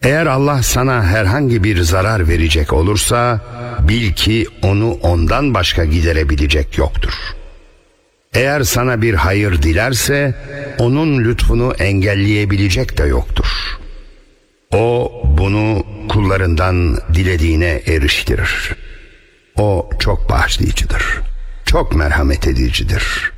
Eğer Allah sana herhangi bir zarar verecek olursa, bil ki onu ondan başka giderebilecek yoktur. Eğer sana bir hayır dilerse, onun lütfunu engelleyebilecek de yoktur. O bunu kullarından dilediğine eriştirir. O çok bağışlayıcıdır, çok merhamet edicidir.